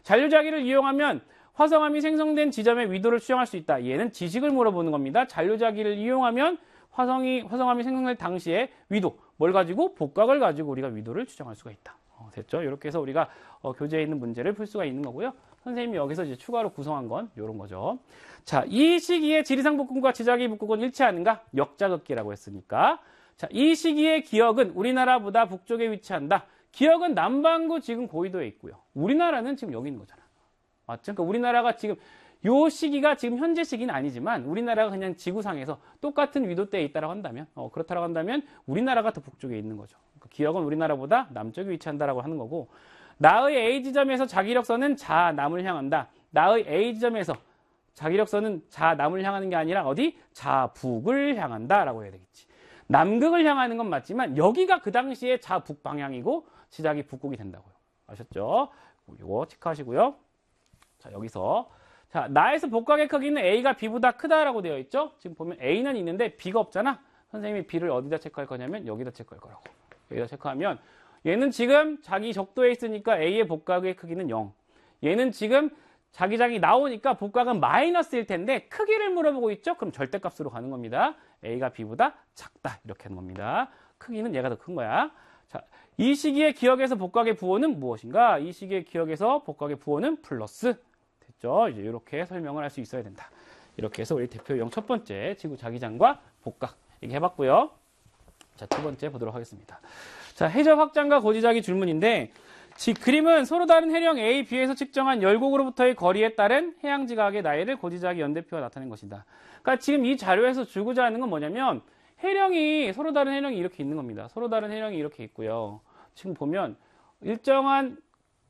잔류자기를 이용하면 화성암이 생성된 지점의 위도를 추정할 수 있다. 얘는 지식을 물어보는 겁니다. 잔류자기를 이용하면 화성암이 생성될 당시의 위도, 뭘 가지고? 복각을 가지고 우리가 위도를 추정할 수가 있다. 됐죠? 이렇게 해서 우리가 교재에 있는 문제를 풀 수가 있는 거고요. 선생님이 여기서 이제 추가로 구성한 건 이런 거죠. 자, 이 시기에 지리산 북극과 지자기 북극은 일치하는가? 역자극기라고 했으니까. 자, 이 시기의 기역은 우리나라보다 북쪽에 위치한다. 기역은 남반구 지금 고緯도에 있고요. 우리나라는 지금 여기 있는 거잖아. 맞죠? 그러니까 우리나라가 지금 요 시기가 지금 현재 시기는 아니지만 우리나라가 그냥 지구상에서 똑같은 위도대에 있다고 한다면 그렇다고 한다면 우리나라가 더 북쪽에 있는 거죠. 그러니까 기역은 우리나라보다 남쪽에 위치한다라고 하는 거고 나의 A 지점에서 자기력선은 자 남을 향한다. 나의 A 지점에서 자기력선은 자 남을 향하는 게 아니라 어디? 자 북을 향한다라고 해야 되겠지. 남극을 향하는 건 맞지만 여기가 그 당시에 자 북 방향이고 지자기 북극이 된다고요. 아셨죠? 이거 체크하시고요. 자, 여기서 자, 나에서 복각의 크기는 A가 B보다 크다라고 되어 있죠? 지금 보면 A는 있는데 B가 없잖아? 선생님이 B를 어디다 체크할 거냐면 여기다 체크할 거라고. 여기다 체크하면 얘는 지금 자기 적도에 있으니까 A의 복각의 크기는 0. 얘는 지금 자기 나오니까 복각은 마이너스일 텐데 크기를 물어보고 있죠? 그럼 절대값으로 가는 겁니다. A가 B보다 작다. 이렇게 하는 겁니다. 크기는 얘가 더 큰 거야. 자, 이 시기의 기역에서 복각의 부호는 무엇인가? 이 시기의 기역에서 복각의 부호는 플러스. 됐죠? 이제 이렇게 설명을 할 수 있어야 된다. 이렇게 해서 우리 대표 유형 첫 번째 지구 자기장과 복각 얘기해봤고요. 자, 두 번째 보도록 하겠습니다. 자, 해저 확장과 고지자기 줄문인데 그림은 서로 다른 해령 A, B에서 측정한 열곡으로부터의 거리에 따른 해양지각의 나이를 고지자기 연대표가 나타낸 것이다. 그러니까 지금 이 자료에서 주고자 하는 건 뭐냐면 서로 다른 해령이 이렇게 있는 겁니다. 서로 다른 해령이 이렇게 있고요. 지금 보면 일정한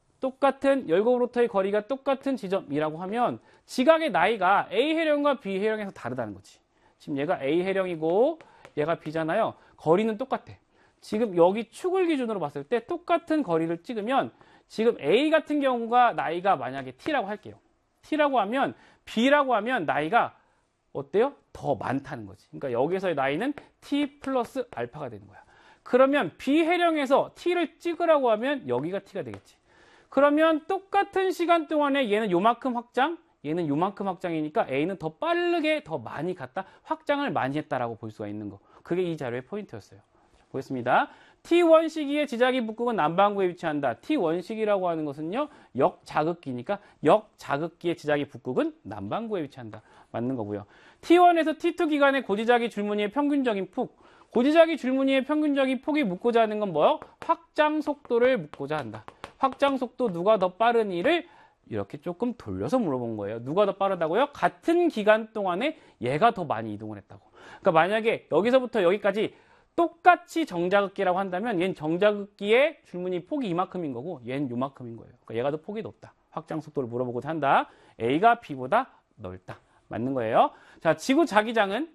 똑같은 열곡으로부터의 거리가 똑같은 지점이라고 하면 지각의 나이가 A 해령과 B 해령에서 다르다는 거지. 지금 얘가 A 해령이고 얘가 B잖아요. 거리는 똑같아. 지금 여기 축을 기준으로 봤을 때 똑같은 거리를 찍으면 지금 A 같은 경우가 나이가 만약에 T라고 할게요. T라고 하면 B라고 하면 나이가 어때요? 더 많다는 거지. 그러니까 여기서의 나이는 T 플러스 알파가 되는 거야. 그러면 B 해령에서 T를 찍으라고 하면 여기가 T가 되겠지. 그러면 똑같은 시간 동안에 얘는 요만큼 확장, 얘는 요만큼 확장이니까 A는 더 빠르게 더 많이 갔다, 확장을 많이 했다라고 볼 수가 있는 거. 그게 이 자료의 포인트였어요. 보겠습니다. T1 시기의 지자기 북극은 남반구에 위치한다. T1 시기라고 하는 것은요, 역자극기니까 역자극기의 지자기 북극은 남반구에 위치한다. 맞는 거고요. T1에서 T2 기간의 고지자기 줄무늬의 평균적인 폭. 고지자기 줄무늬의 평균적인 폭이 묻고자 하는 건 뭐요? 확장 속도를 묻고자 한다. 확장 속도 누가 더 빠르니를 이렇게 조금 돌려서 물어본 거예요. 누가 더 빠르다고요? 같은 기간 동안에 얘가 더 많이 이동을 했다고. 그러니까 만약에 여기서부터 여기까지 똑같이 정자극기라고 한다면 얘는 정자극기의 줄무늬 폭이 이만큼인 거고 얘는 요만큼인 거예요. 그러니까 얘가 더 폭이 높다. 확장 속도를 물어보고자 한다. A가 B보다 넓다. 맞는 거예요. 자, 지구 자기장은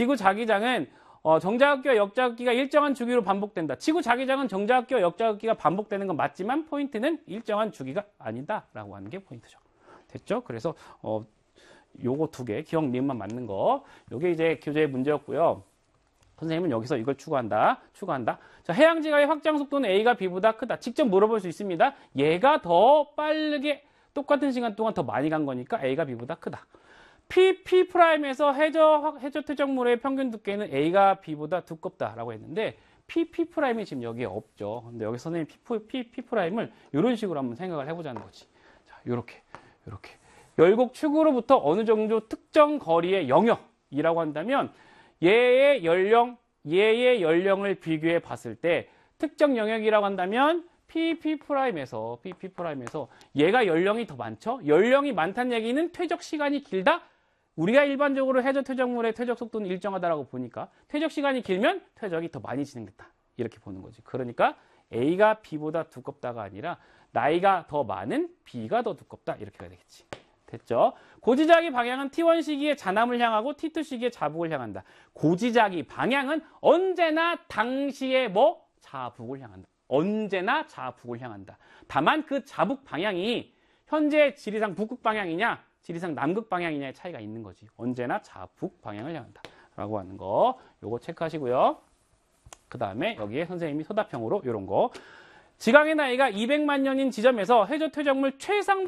정자극기와 역자극기가 일정한 주기로 반복된다. 지구 자기장은 정자극기와 역자극기가 반복되는 건 맞지만 포인트는 일정한 주기가 아니다라고 하는 게 포인트죠. 됐죠? 그래서 요거 두 개, 기억, 니은만 맞는 거. 요게 이제 교재의 문제였고요. 선생님은 여기서 이걸 추구한다. 자, 해양지각의 확장 속도는 A가 B보다 크다. 직접 물어볼 수 있습니다. 얘가 더 빠르게 똑같은 시간 동안 더 많이 간 거니까 A가 B보다 크다. P''에서 해저 퇴적물의 평균 두께는 A가 B보다 두껍다라고 했는데 P''이 지금 여기에 없죠. 근데 여기 선생님 P'을 이런 식으로 한번 생각을 해보자는 거지. 자, 요렇게. 열곡 축으로부터 어느 정도 특정 거리의 영역이라고 한다면 얘의 연령을 비교해 봤을 때 특정 영역이라고 한다면 P'에서 얘가 연령이 더 많죠? 연령이 많다는 얘기는 퇴적 시간이 길다? 우리가 일반적으로 해저 퇴적물의 퇴적 속도는 일정하다라고 보니까 퇴적 시간이 길면 퇴적이 더 많이 진행됐다. 이렇게 보는 거지. 그러니까 A가 B보다 두껍다가 아니라 나이가 더 많은 B가 더 두껍다. 이렇게 가야 되겠지. 됐죠? 고지자기 방향은 T1 시기에 자남을 향하고 T2 시기에 자북을 향한다. 고지자기 방향은 언제나 당시에 자북을 향한다. 언제나 자북을 향한다. 다만 그 자북 방향이 현재 지리산 북극 방향이냐 지리산 남극 방향이냐의 차이가 있는 거지. 언제나 자북 방향을 향한다 라고 하는 거 요거 체크하시고요. 그 다음에 여기에 선생님이 서답형으로 요런 거 지강의 나이가 200만 년인 지점에서 해저 퇴적물 최상